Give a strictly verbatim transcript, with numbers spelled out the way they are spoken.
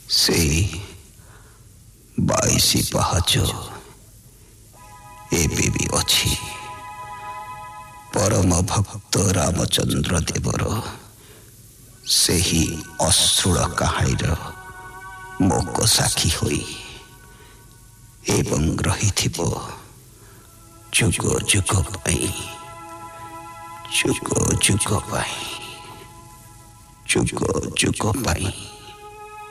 से बाईसी पाहाच एबे भी अच्छी परम भक्त रामचंद्र देवर से ही अश्रुल कहानीर मोक साक्षी होई एवं रहिथिबो जुग जुग पाई जुग जुग पाई जुग जुग पाई।